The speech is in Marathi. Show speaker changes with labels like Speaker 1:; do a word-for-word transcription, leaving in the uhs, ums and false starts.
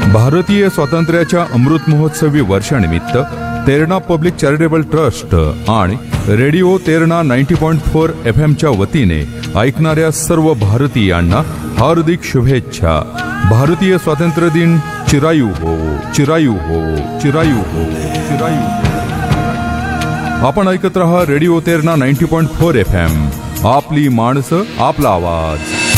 Speaker 1: भारतीय स्वातंत्र्याच्या अमृत महोत्सवी वर्षानिमित्त तेरणा पब्लिक चॅरिटेबल ट्रस्ट आणि radio Terna ninety point four F एमच्या वतीने ऐकणाऱ्या सर्व भारतीयांना हार्दिक शुभेच्छा. भारतीय स्वातंत्र्य दिन चिरायू हो, चिरायू हो, चिरायू हो, चिरायू हो. आपण ऐकत रहा radio Terna ninety point four F M. आपली माणसं, आपला आवाज.